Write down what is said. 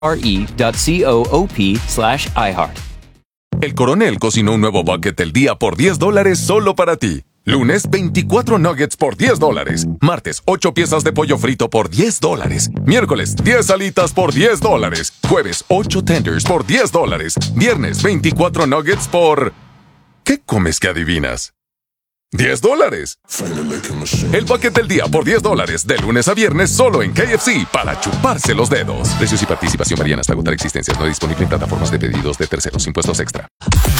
re.coop/iHeart. El Coronel cocinó un nuevo bucket del día por $10 solo para ti. Lunes, 24 nuggets por $10. Martes, 8 piezas de pollo frito por $10. Miércoles, 10 alitas por $10. Jueves, 8 tenders por $10. Viernes, 24 nuggets por... ¿Qué comes que adivinas? $10. El bucket del día por $10, de lunes a viernes solo en KFC, para chuparse los dedos. Precios y participación varían hasta agotar existencias. No disponible en plataformas de pedidos de terceros. Impuestos extra.